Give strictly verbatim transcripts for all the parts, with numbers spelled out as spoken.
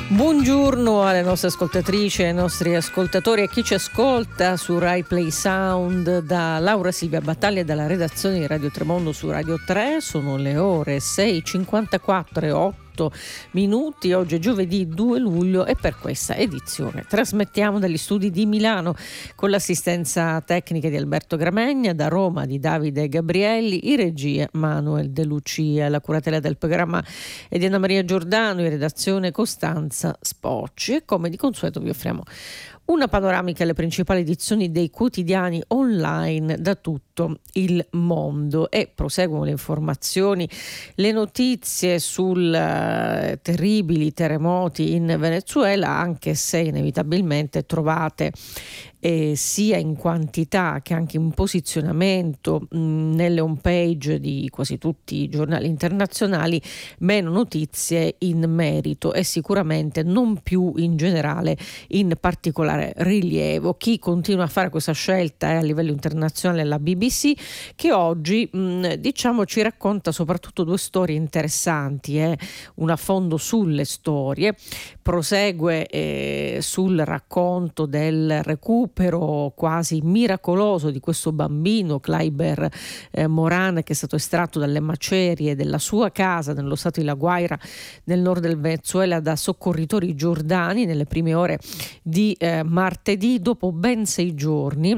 Buongiorno alle nostre ascoltatrici, ai nostri ascoltatori e a chi ci ascolta su Rai Play Sound. Da Laura Silvia Battaglia e dalla redazione di Radio Tremondo su Radio tre. Sono le ore sei e cinquantaquattro e otto minuti. Oggi è giovedì due luglio e per questa edizione trasmettiamo dagli studi di Milano con l'assistenza tecnica di Alberto Gramegna, da Roma di Davide Gabrielli, in regia Manuel De Lucia, la curatela del programma è di Anna Maria Giordano, in redazione Costanza Spocci, e come di consueto vi offriamo una panoramica alle principali edizioni dei quotidiani online da tutto il mondo, e proseguono le informazioni, le notizie sul uh, terribili terremoti in Venezuela, anche se inevitabilmente trovate eh, sia in quantità che anche in posizionamento mh, nelle home page di quasi tutti i giornali internazionali meno notizie in merito, e sicuramente non più in generale in particolare rilievo. Chi continua a fare questa scelta è a livello internazionale la B B C, che oggi mh, diciamo ci racconta soprattutto due storie interessanti, eh? un affondo sulle storie, prosegue eh, sul racconto del recupero quasi miracoloso di questo bambino Clayber eh, Moran, che è stato estratto dalle macerie della sua casa nello stato di La Guaira nel nord del Venezuela da soccorritori giordani nelle prime ore di eh, martedì, dopo ben sei giorni.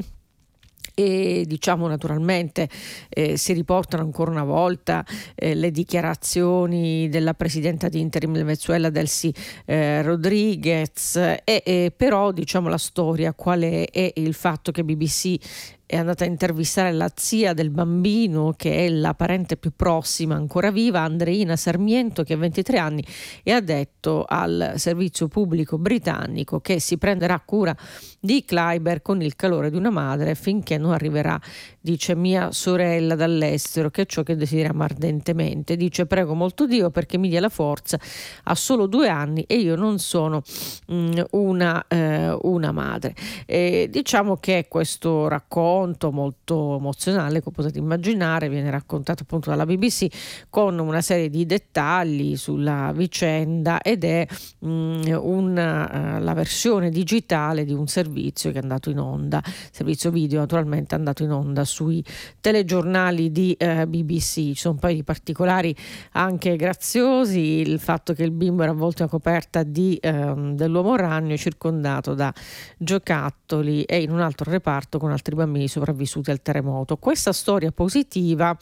E diciamo naturalmente eh, si riportano ancora una volta eh, le dichiarazioni della presidenta di interim del Venezuela, Delcy eh, Rodriguez, e, e però diciamo la storia qual è? È il fatto che B B C è andata a intervistare la zia del bambino, che è la parente più prossima ancora viva, Andreina Sarmiento, che ha ventitré anni, e ha detto al servizio pubblico britannico che si prenderà cura di Clayber con il calore di una madre finché non arriverà, dice, mia sorella dall'estero, che è ciò che desideriamo ardentemente. Dice: prego molto Dio perché mi dia la forza, ha solo due anni e io non sono mh, una, eh, una madre. E diciamo che questo racconto molto emozionale, come potete immaginare, viene raccontato appunto dalla B B C con una serie di dettagli sulla vicenda, ed è mh, una, uh, la versione digitale di un servizio che è andato in onda, servizio video naturalmente, è andato in onda sui telegiornali di uh, B B C. Ci sono un paio di particolari anche graziosi: il fatto che il bimbo era avvolto in una coperta di, um, dell'uomo ragno, circondato da giocattoli, e in un altro reparto con altri bambini sopravvissuti al terremoto. Questa storia positiva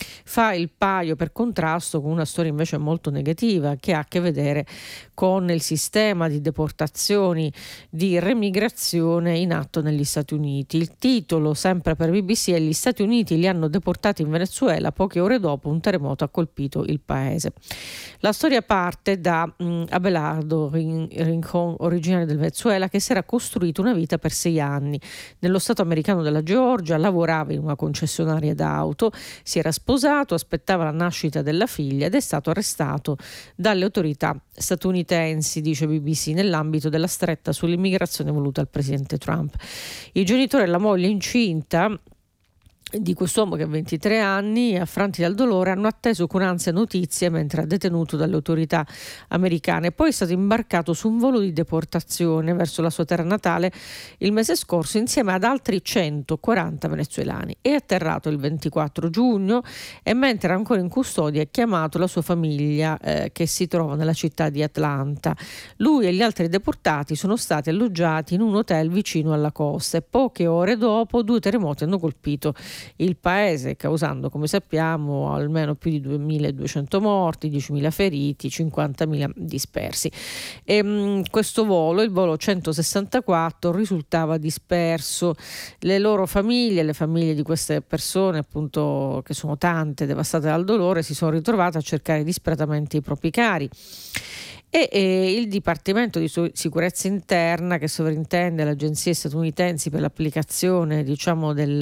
fa il paio, per contrasto, con una storia invece molto negativa che ha a che vedere con il sistema di deportazioni, di remigrazione in atto negli Stati Uniti. Il titolo, sempre per B B C, è: gli Stati Uniti li hanno deportati in Venezuela poche ore dopo un terremoto ha colpito il paese. La storia parte da mh, Abelardo Rincon, originario del Venezuela, che si era costruito una vita per sei anni nello stato americano della Georgia, lavorava in una concessionaria d'auto, si era sposato, aspettava la nascita della figlia ed è stato arrestato dalle autorità statunitensi, dice B B C, nell'ambito della stretta sull'immigrazione voluta dal presidente Trump. I genitori e la moglie incinta di quest'uomo, che ha ventitré anni, affranti dal dolore, hanno atteso con ansia notizie mentre è detenuto dalle autorità americane. Poi è stato imbarcato su un volo di deportazione verso la sua terra natale il mese scorso insieme ad altri centoquaranta venezuelani. È atterrato il ventiquattro giugno e, mentre era ancora in custodia, ha chiamato la sua famiglia eh, che si trova nella città di Atlanta. Lui e gli altri deportati sono stati alloggiati in un hotel vicino alla costa, e poche ore dopo due terremoti hanno colpito il paese, causando, come sappiamo, almeno più di duemiladuecento morti, diecimila feriti, cinquantamila dispersi. E, mh, questo volo, il volo centosessantaquattro, risultava disperso. Le loro famiglie, le famiglie di queste persone, appunto, che sono tante, devastate dal dolore, si sono ritrovate a cercare disperatamente i propri cari. E, e il Dipartimento di Sicurezza Interna, che sovrintende le agenzie statunitensi per l'applicazione, diciamo, delle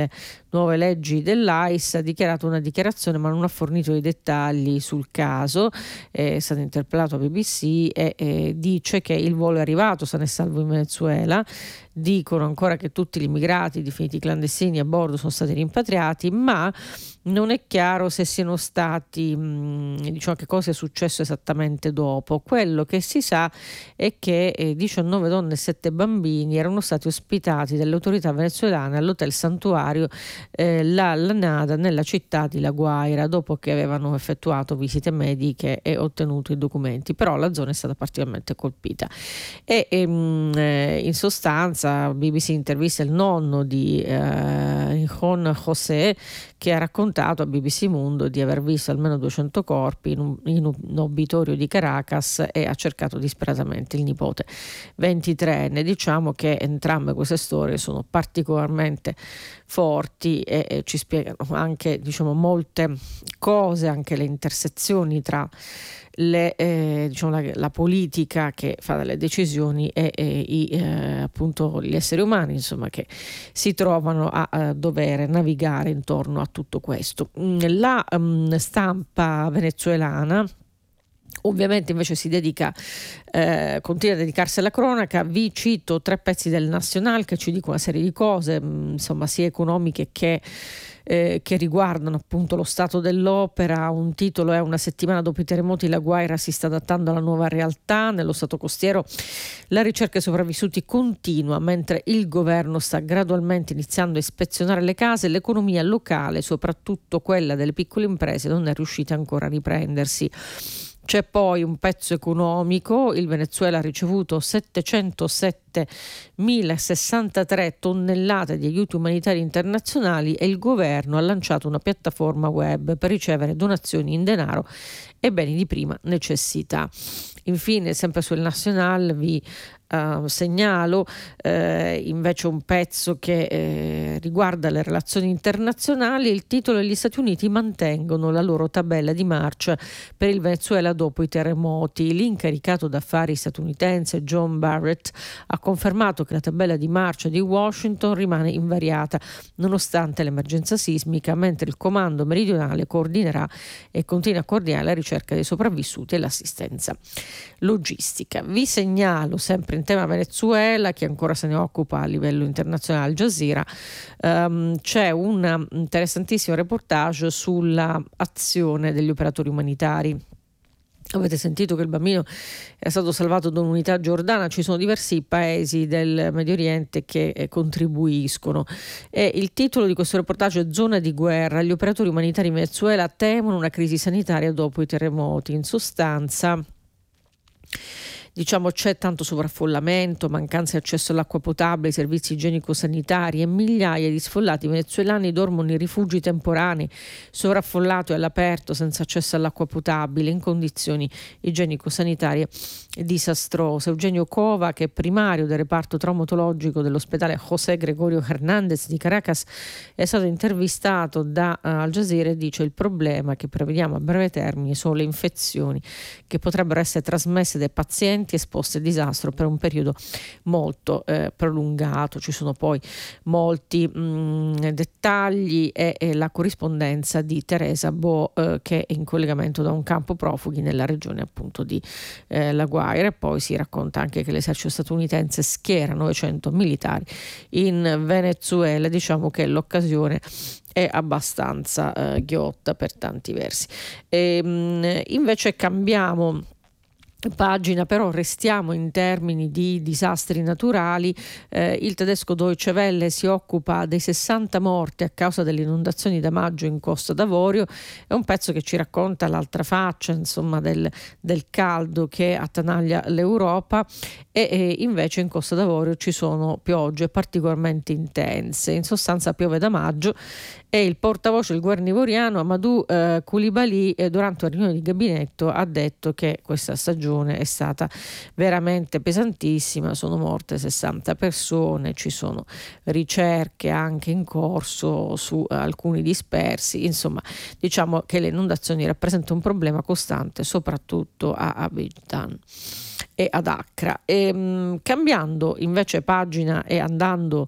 nuove leggi dell'A I S, ha dichiarato una dichiarazione ma non ha fornito i dettagli sul caso. È stato interpellato a B B C e, e dice che il volo è arrivato sano e salvo in Venezuela. Dicono ancora che tutti gli immigrati definiti clandestini a bordo sono stati rimpatriati, ma non è chiaro se siano stati, mh, diciamo, che cosa è successo esattamente dopo. Quello che si sa è che eh, diciannove donne e sette bambini erano stati ospitati dalle autorità venezuelane all'hotel santuario eh, La Lanada nella città di La Guaira, dopo che avevano effettuato visite mediche e ottenuto i documenti. Però la zona è stata particolarmente colpita e, e mh, eh, in sostanza B B C intervista il nonno di eh, Juan José, che ha raccontato a B B C Mundo di aver visto almeno duecento corpi in un, in un obitorio di Caracas e ha cercato disperatamente il nipote ventitreenne. Diciamo che entrambe queste storie sono particolarmente forti e, e ci spiegano anche, diciamo, molte cose, anche le intersezioni tra Le, eh, diciamo la, la politica che fa delle decisioni e, e i, eh, appunto gli esseri umani, insomma, che si trovano a, a dover navigare intorno a tutto questo. La um, stampa venezuelana ovviamente invece si dedica, eh, continua a dedicarsi alla cronaca. Vi cito tre pezzi del Nacional che ci dicono una serie di cose, mh, insomma, sia economiche che Eh, che riguardano appunto lo stato dell'opera. Un titolo è: una settimana dopo i terremoti La Guaira si sta adattando alla nuova realtà. Nello stato costiero la ricerca ai sopravvissuti continua, mentre il governo sta gradualmente iniziando a ispezionare le case. L'economia locale, soprattutto quella delle piccole imprese, non è riuscita ancora a riprendersi. C'è poi un pezzo economico: il Venezuela ha ricevuto settecentosettemila sessantatré tonnellate di aiuti umanitari internazionali e il governo ha lanciato una piattaforma web per ricevere donazioni in denaro e beni di prima necessità. Infine, sempre sul Nacional, vi Uh, segnalo uh, invece un pezzo che uh, riguarda le relazioni internazionali. Il titolo è: gli Stati Uniti mantengono la loro tabella di marcia per il Venezuela dopo i terremoti. L'incaricato d'affari statunitense John Barrett ha confermato che la tabella di marcia di Washington rimane invariata nonostante l'emergenza sismica, mentre il comando meridionale coordinerà e continua a coordinare la ricerca dei sopravvissuti e l'assistenza logistica. Vi segnalo sempre in tema Venezuela, chi ancora se ne occupa a livello internazionale, Al Jazeera, um, c'è un interessantissimo reportage sulla azione degli operatori umanitari. Avete sentito che il bambino è stato salvato da un'unità giordana. Ci sono diversi paesi del Medio Oriente che eh, contribuiscono e il titolo di questo reportage è: zona di guerra, gli operatori umanitari in Venezuela temono una crisi sanitaria dopo i terremoti. In sostanza, diciamo, c'è tanto sovraffollamento, mancanza di accesso all'acqua potabile, ai servizi igienico-sanitari e migliaia di sfollati venezuelani dormono in rifugi temporanei, sovraffollato e all'aperto, senza accesso all'acqua potabile, in condizioni igienico-sanitarie disastrose. Eugenio Cova, che è primario del reparto traumatologico dell'ospedale José Gregorio Hernández di Caracas, è stato intervistato da uh, Al Jazeera e dice: il problema che prevediamo a breve termine sono le infezioni che potrebbero essere trasmesse dai pazienti esposti al disastro per un periodo molto eh, prolungato. Ci sono poi molti mh, dettagli e, e la corrispondenza di Teresa Bo eh, che è in collegamento da un campo profughi nella regione appunto di eh, La Guaira. E poi si racconta anche che l'esercito statunitense schiera novecento militari in Venezuela. Diciamo che l'occasione è abbastanza eh, ghiotta per tanti versi. E, mh, invece cambiamo pagina, però restiamo in termini di disastri naturali. Eh, il tedesco Deutsche Welle si occupa dei sessanta morti a causa delle inondazioni da maggio in Costa d'Avorio. È un pezzo che ci racconta l'altra faccia, insomma, del, del caldo che attanaglia l'Europa e, e invece in Costa d'Avorio ci sono piogge particolarmente intense. In sostanza piove da maggio e il portavoce del governo ivoriano Amadou eh, Coulibaly eh, durante una riunione di gabinetto ha detto che questa stagione è stata veramente pesantissima, sono morte sessanta persone, ci sono ricerche anche in corso su alcuni dispersi. Insomma, diciamo che le inondazioni rappresentano un problema costante soprattutto a Abidjan e ad Accra. E, mh, cambiando invece pagina e andando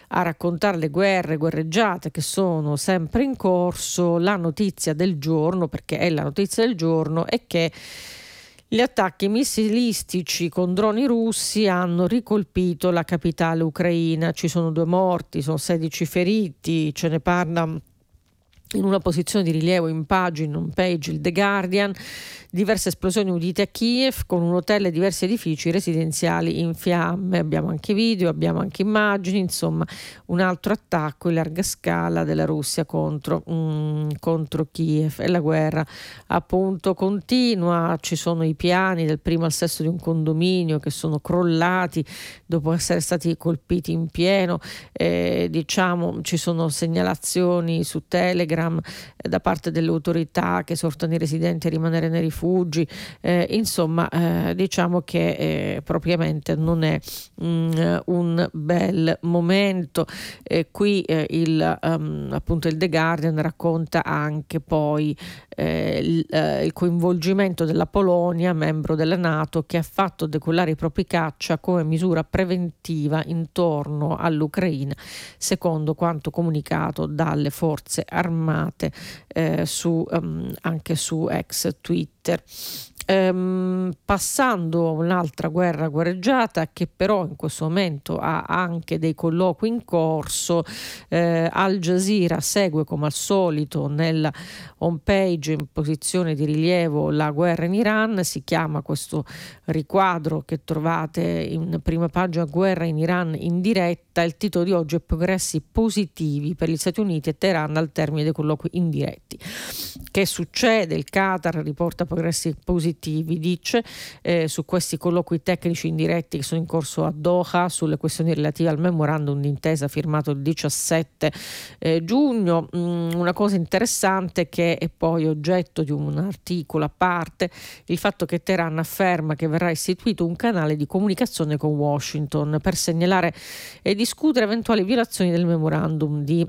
a raccontare le guerre, guerreggiate che sono sempre in corso. La notizia del giorno, perché è la notizia del giorno, è che gli attacchi missilistici con droni russi hanno ricolpito la capitale ucraina. Ci sono due morti, sono sedici feriti, ce ne parla in una posizione di rilievo in pagina, on page, il The Guardian. Diverse esplosioni udite a Kiev, con un hotel e diversi edifici residenziali in fiamme. Abbiamo anche video, abbiamo anche immagini, insomma un altro attacco in larga scala della Russia contro, mm, contro Kiev. E la guerra appunto continua. Ci sono i piani del primo al sesto di un condominio che sono crollati dopo essere stati colpiti in pieno. Eh, diciamo ci sono segnalazioni su Telegram eh, da parte delle autorità che esortano i residenti a rimanere nei rifugi. Eh, insomma eh, diciamo che eh, propriamente non è mm, un bel momento. Eh, qui eh, il, um, appunto il The Guardian racconta anche poi eh, il, eh, il coinvolgimento della Polonia, membro della NATO, che ha fatto decollare i propri caccia come misura preventiva intorno all'Ucraina, secondo quanto comunicato dalle forze armate eh, su, um, anche su ex Twitter. Ehm, passando a un'altra guerra guerreggiata che però in questo momento ha anche dei colloqui in corso. eh, Al Jazeera segue come al solito nella home page in posizione di rilievo la guerra in Iran. Si chiama questo riquadro che trovate in prima pagina guerra in Iran in diretta. Il titolo di oggi è progressi positivi per gli Stati Uniti e Teheran al termine dei colloqui indiretti. Che succede? Il Qatar riporta progressi positivi, dice, eh, su questi colloqui tecnici indiretti che sono in corso a Doha sulle questioni relative al memorandum d'intesa firmato il diciassette eh, giugno. Mm, una cosa interessante che è poi oggetto di un articolo a parte, il fatto che Teheran afferma che verrà istituito un canale di comunicazione con Washington per segnalare e discutere eventuali violazioni del memorandum di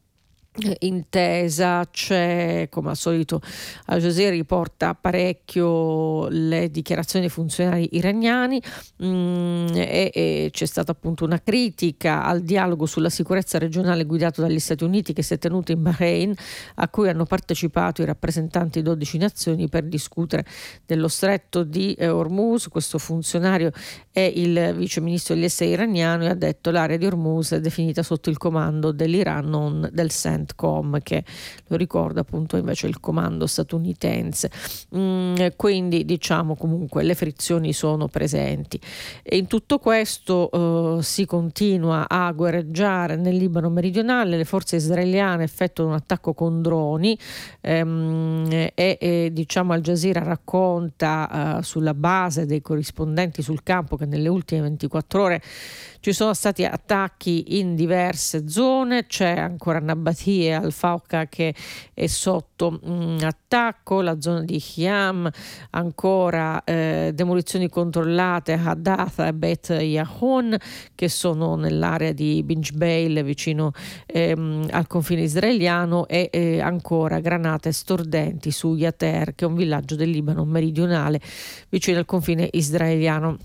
intesa. C'è, come al solito, Al Jazeera riporta parecchio le dichiarazioni dei funzionari iraniani mh, e, e c'è stata appunto una critica al dialogo sulla sicurezza regionale guidato dagli Stati Uniti che si è tenuto in Bahrain, a cui hanno partecipato i rappresentanti di dodici nazioni per discutere dello stretto di eh, Hormuz. Questo funzionario è il vice ministro degli esteri iraniano e ha detto l'area di Hormuz è definita sotto il comando dell'Iran, non del CENTCOM, che lo ricorda appunto invece il comando statunitense. Mm, quindi diciamo comunque le frizioni sono presenti e in tutto questo eh, si continua a guerreggiare nel Libano meridionale. Le forze israeliane effettuano un attacco con droni ehm, e, e diciamo Al Jazeera racconta eh, sulla base dei corrispondenti sul campo che nelle ultime ventiquattro ore ci sono stati attacchi in diverse zone. C'è ancora Nabatie al-Fauqa che è sotto mh, attacco, la zona di Hiam, ancora eh, demolizioni controllate a Hadatha e Bet Yahon che sono nell'area di Binjbeil vicino ehm, al confine israeliano e eh, ancora granate stordenti su Yater, che è un villaggio del Libano meridionale vicino al confine israeliano.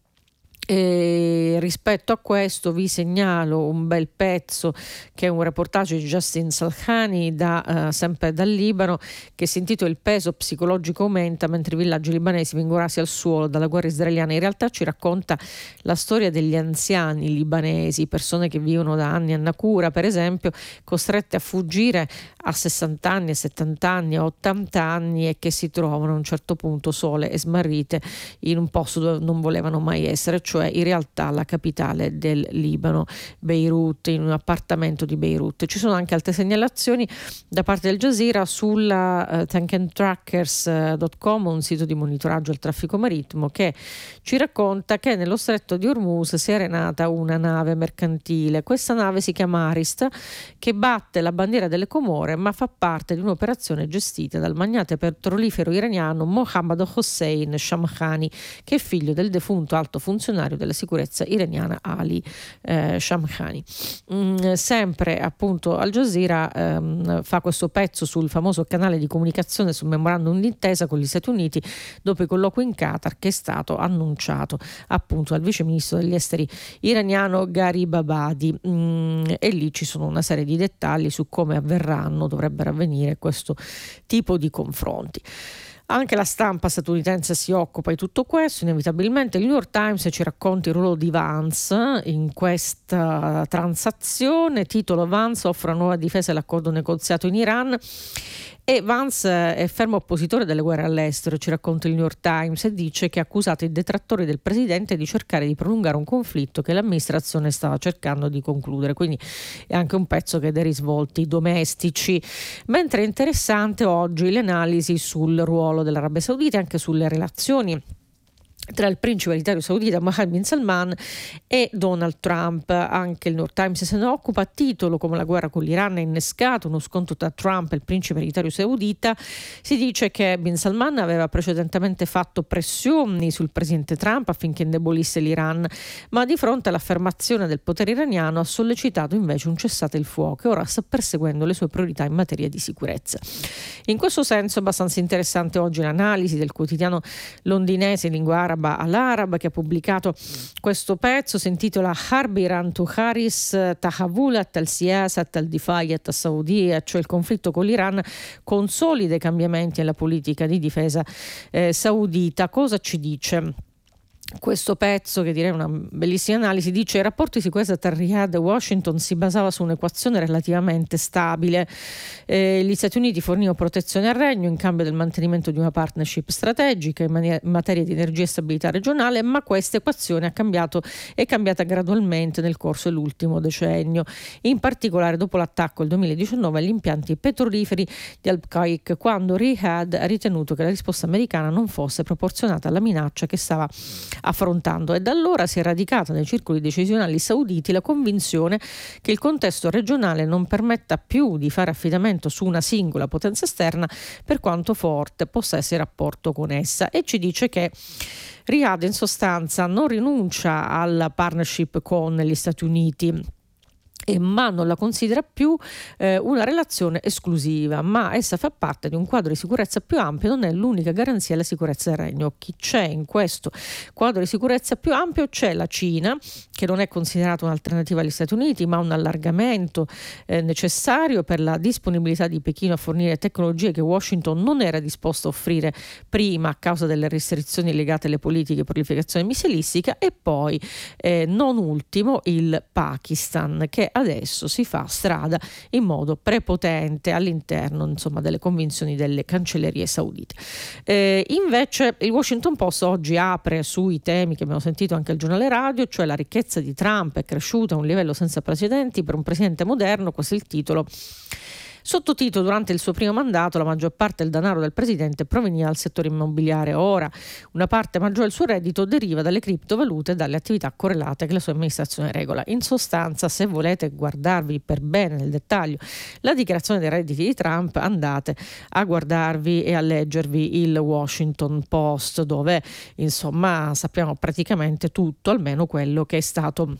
E rispetto a questo vi segnalo un bel pezzo che è un reportage di Justin Salhani da, uh, sempre dal Libano, che si intitola Il peso psicologico aumenta mentre i villaggi libanesi vengono rasi al suolo dalla guerra israeliana. In realtà ci racconta la storia degli anziani libanesi, persone che vivono da anni a Naqoura per esempio, costrette a fuggire a sessanta anni, a settanta anni, a ottanta anni e che si trovano a un certo punto sole e smarrite in un posto dove non volevano mai essere, cioè in realtà la capitale del Libano, Beirut, in un appartamento di Beirut. Ci sono anche altre segnalazioni da parte del Jazeera sulla uh, tank and trackers dot com, un sito di monitoraggio al traffico marittimo, che ci racconta che nello stretto di Hormuz si è arenata una nave mercantile. Questa nave si chiama Arista, che batte la bandiera delle Comore, ma fa parte di un'operazione gestita dal magnate petrolifero iraniano Mohammad Hossein Shamkhani, che è figlio del defunto alto funzionario funzionario della sicurezza iraniana Ali eh, Shamkhani. Mm, sempre appunto Al Jazeera ehm, fa questo pezzo sul famoso canale di comunicazione sul memorandum d'intesa con gli Stati Uniti dopo i colloqui in Qatar, che è stato annunciato appunto dal vice ministro degli esteri iraniano Gharib Abadi, mm, e lì ci sono una serie di dettagli su come avverranno, dovrebbero avvenire questo tipo di confronti. Anche la stampa statunitense si occupa di tutto questo, inevitabilmente. Il New York Times ci racconta il ruolo di Vance in questa transazione. Titolo: Vance offre una nuova difesa all'accordo negoziato in Iran. E Vance è fermo oppositore delle guerre all'estero, ci racconta il New York Times, e dice che ha accusato i detrattori del presidente di cercare di prolungare un conflitto che l'amministrazione stava cercando di concludere. Quindi è anche un pezzo che ha dei risvolti domestici. Mentre è interessante oggi l'analisi sul ruolo dell'Arabia Saudita e anche sulle relazioni tra il principe ereditario saudita Mohammed bin Salman e Donald Trump. Anche il New York Times se ne occupa, a titolo: come la guerra con l'Iran ha innescato uno scontro tra Trump e il principe ereditario saudita. Si dice che bin Salman aveva precedentemente fatto pressioni sul presidente Trump affinché indebolisse l'Iran, ma di fronte all'affermazione del potere iraniano ha sollecitato invece un cessate il fuoco e ora sta perseguendo le sue priorità in materia di sicurezza. In questo senso è abbastanza interessante oggi l'analisi del quotidiano londinese in lingua araba all'arab, che ha pubblicato questo pezzo, si intitola Harb Iran Tuharis Tahavulat al-Siyasat al-Difayat al-Saudia, cioè il conflitto con l'Iran consolida i cambiamenti nella politica di difesa eh, saudita. Cosa ci dice questo pezzo, che direi una bellissima analisi? Dice: il rapporto di sicurezza tra Riyadh e Washington si basava su un'equazione relativamente stabile. Eh, gli Stati Uniti fornivano protezione al regno in cambio del mantenimento di una partnership strategica in, mani- in materia di energia e stabilità regionale, ma questa equazione ha cambiato è cambiata gradualmente nel corso dell'ultimo decennio, in particolare dopo l'attacco del duemiladiciannove agli impianti petroliferi di Al-Qaik, quando Riyadh ha ritenuto che la risposta americana non fosse proporzionata alla minaccia che stava affrontando, e da allora si è radicata nei circoli decisionali sauditi la convinzione che il contesto regionale non permetta più di fare affidamento su una singola potenza esterna, per quanto forte possa essere il rapporto con essa, e ci dice che Riyadh in sostanza non rinuncia alla partnership con gli Stati Uniti, E ma non la considera più eh, una relazione esclusiva, ma essa fa parte di un quadro di sicurezza più ampio. Non è l'unica garanzia della sicurezza del regno. Chi c'è in questo quadro di sicurezza più ampio? C'è la Cina, che non è considerata un'alternativa agli Stati Uniti, ma un allargamento eh, necessario per la disponibilità di Pechino a fornire tecnologie che Washington non era disposto a offrire prima a causa delle restrizioni legate alle politiche di prolificazione missilistica. E poi eh, non ultimo il Pakistan, che adesso si fa strada in modo prepotente all'interno, insomma, delle convinzioni delle cancellerie saudite. Eh, invece il Washington Post oggi apre sui temi che abbiamo sentito anche al giornale radio, cioè la ricchezza di Trump è cresciuta a un livello senza precedenti per un presidente moderno. Questo è il titolo. Sottotitolo: durante il suo primo mandato la maggior parte del denaro del presidente proveniva dal settore immobiliare. Ora una parte maggiore del suo reddito deriva dalle criptovalute e dalle attività correlate che la sua amministrazione regola. In sostanza, se volete guardarvi per bene nel dettaglio la dichiarazione dei redditi di Trump, andate a guardarvi e a leggervi il Washington Post, dove insomma sappiamo praticamente tutto, almeno quello che è stato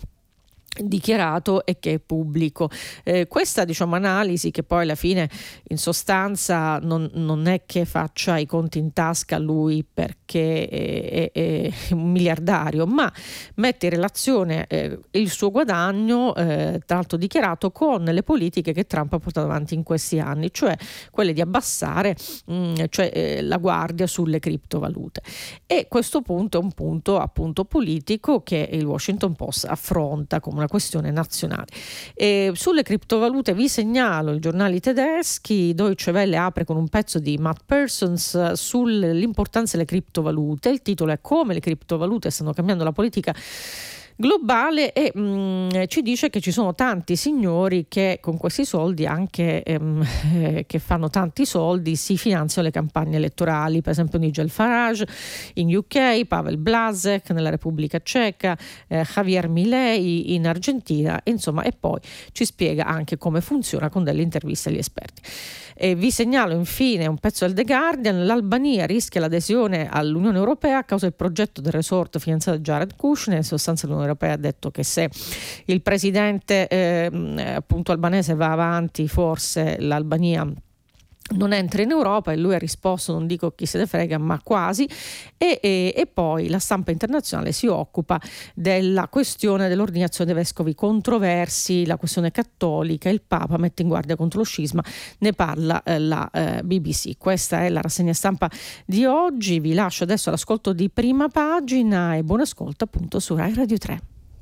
dichiarato e che è pubblico. Eh, questa diciamo analisi, che poi alla fine in sostanza non, non è che faccia i conti in tasca lui perché è, è, è un miliardario, ma mette in relazione eh, il suo guadagno eh, tra l'altro dichiarato con le politiche che Trump ha portato avanti in questi anni, cioè quelle di abbassare mh, cioè, eh, la guardia sulle criptovalute. E questo punto è un punto appunto politico che il Washington Post affronta come una questione nazionale. E sulle criptovalute vi segnalo i giornali tedeschi. Deutsche Welle apre con un pezzo di Matt Persons sull'importanza delle criptovalute. Il titolo è: come le criptovalute stanno cambiando la politica globale e mh, ci dice che ci sono tanti signori che con questi soldi, anche ehm, eh, che fanno tanti soldi, si finanziano le campagne elettorali, per esempio Nigel Farage in U K, Pavel Blasek nella Repubblica Ceca, eh, Javier Milei in Argentina, insomma, e poi ci spiega anche come funziona con delle interviste agli esperti. E vi segnalo infine un pezzo del The Guardian: l'Albania rischia l'adesione all'Unione Europea a causa del progetto del resort finanziato da Jared Kushner. In sostanza l'Unione Europea ha detto che se il presidente eh, appunto albanese va avanti, forse l'Albania non entra in Europa, e lui ha risposto: non dico chi se ne frega, ma quasi. E, e, e poi la stampa internazionale si occupa della questione dell'ordinazione dei vescovi controversi, la questione cattolica, il Papa mette in guardia contro lo scisma, ne parla eh, la eh, B B C. Questa è la rassegna stampa di oggi, vi lascio adesso all'ascolto di Prima Pagina e buon ascolto appunto su Rai Radio tre.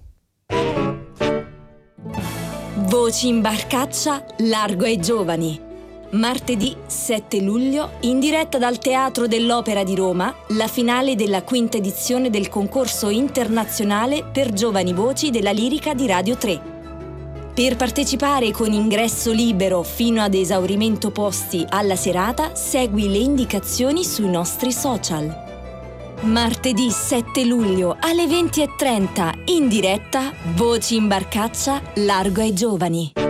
Voci in barcaccia, largo ai giovani. Martedì sette luglio, in diretta dal Teatro dell'Opera di Roma, la finale della quinta edizione del concorso internazionale per giovani voci della lirica di Radio tre. Per partecipare con ingresso libero fino ad esaurimento posti alla serata, segui le indicazioni sui nostri social. Martedì sette luglio alle venti e trenta, in diretta, Voci in barcaccia, largo ai giovani.